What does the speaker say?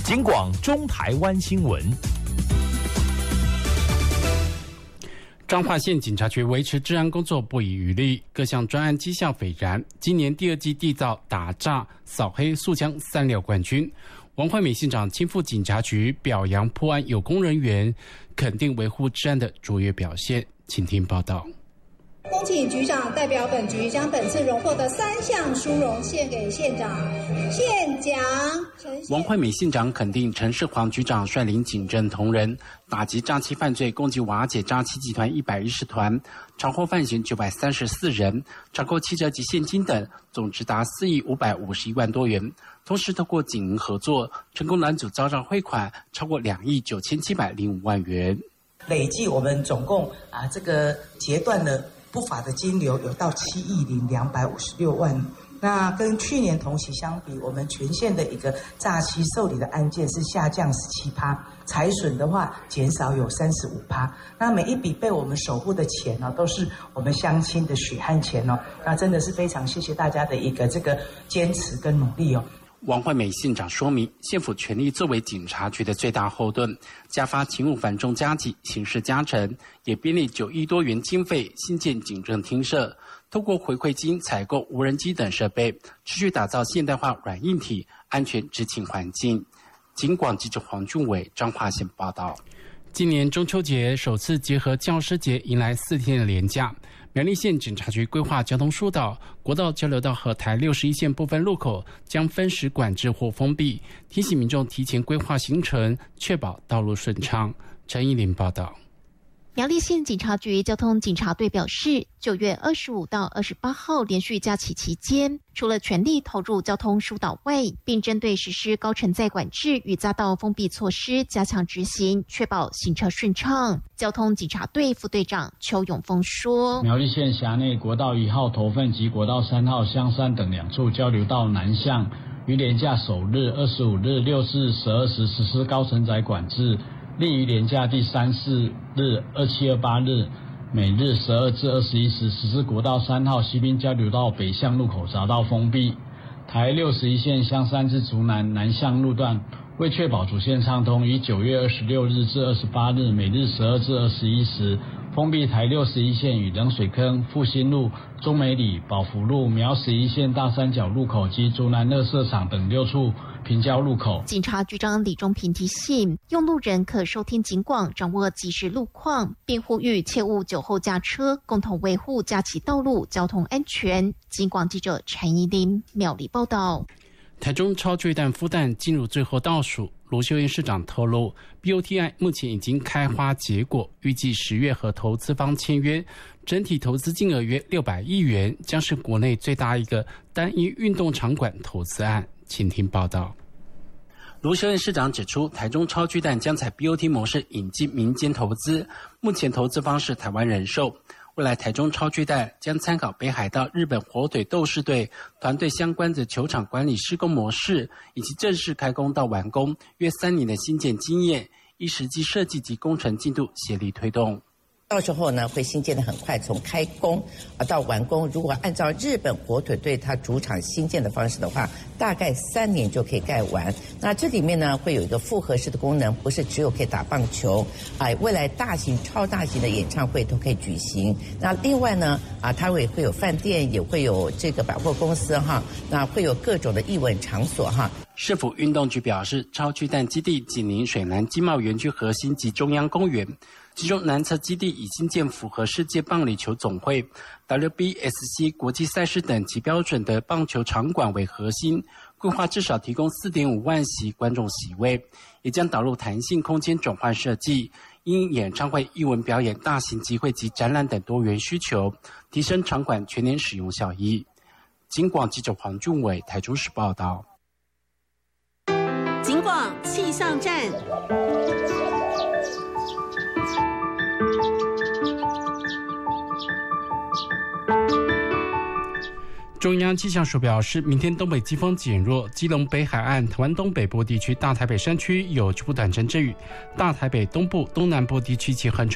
警广中台湾新闻。 彰化县警察局维持治安工作不遗余力，各项专案绩效斐然。今年第2季缔造打诈、扫黑、诉枪3料冠军。王惠美县长亲赴警察局表扬破案有功人员，肯定维护治安的卓越表现。请听报道。 恭请局长代表本局将本次荣获的3项殊荣献给县长。县长王惠美县长肯定陈世煌局长率领警政同仁打击诈欺犯罪，共计瓦解诈欺集团110团，查获犯嫌934人，查扣汽车及现金等，总值达4亿551万多元。同时透过警营合作，成功拦阻遭诈汇款超过2亿9705万元。 累计我们总共这个截断的不法的金流有到7亿256万。那跟去年同期相比，我们全县的一个诈欺受理的案件是下降17%，财损的话减少有35%。那每一笔被我们守护的钱呢，都是我们乡亲的血汗钱哦。那真的是非常谢谢大家的一个这个坚持跟努力哦。 王惠美县长说明，县府全力作为警察局的最大后盾，加发勤务繁重加急，刑事加成，也编列9亿多元经费新建警政厅舍，透过回馈金采购无人机等设备，持续打造现代化软硬体安全执勤环境。警广记者黄俊伟彰化县报道。今年中秋节首次结合教师节，迎来4天的连假。苗栗县警察局规划交通疏导，国道交流道和台61线部分路口将分时管制或封闭，提醒民众提前规划行程，确保道路顺畅。陈依林报道。 苗栗县警察局交通警察队表示，9月25到28号连续假期期间，除了全力投入交通疏导外，并针对实施高承载管制与匝道封闭措施加强执行，确保行车顺畅。交通警察队副队长邱永峰说， 苗栗县辖内国道1号头份及国道3号香山等2处交流道南向，于连假首日、25日、6日、12时实施高承载管制，另于连假第3、4日、27、28日，每日12至21时实施国道3号西滨交流道北向路口匝道封闭。台61线香山至竹南南向路段，为确保主线畅通，于9月26日至28日，每日12至21时封闭台61线与冷水坑、复兴路、中美里、宝福路、苗11线大三角路口及竹南垃圾场等6处平交路口。 警察局长李忠平提醒，用路人可收听警广，掌握即时路况，并呼吁切勿酒后驾车，共同维护假期道路交通安全。警广记者陈怡琳苗栗报道。 台中超巨蛋孵蛋进入最后倒数，卢秀燕市长透露 ，BOT 案目前已经开花结果，预计10月和投资方签约，整体投资金额约600亿元，将是国内最大一个单一运动场馆投资案。请听报道。卢秀燕市长指出，台中超巨蛋将采 BOT 模式引进民间投资，目前投资方是台湾人寿。未来台中超巨蛋将参考北海道日本火腿斗士队团队相关的球场管理施工模式，以及正式开工到完工约3年的新建经验，依实际设计及工程进度协力推动。 到时候呢，会新建的很快，从开工到完工，如果按照日本火腿队它主场新建的方式的话，大概3年就可以盖完。那这里面呢，会有一个复合式的功能，不是只有可以打棒球，未来大型、超大型的演唱会都可以举行。那另外呢，它会有饭店，也会有这个百货公司哈，那会有各种的艺文场所哈。 市府运动局表示，超巨蛋基地紧邻水南经贸园区核心及中央公园，其中南侧基地已经建符合世界棒垒球总会 WBSC 国际赛事等级标准的棒球场馆为核心，规划至少提供4.5万席观众席位，也将导入弹性空间转换设计，因演唱会、艺文表演、大型集会及展览等多元需求，提升场馆全年使用效益。警广记者黄俊伟台中市报道。 警广气象站。 中央气象署表示，明天东北季风减弱，基隆北海岸、台湾东北部地区、大台北山区有局部短暂阵雨，大台北东部、东南部地区及恒春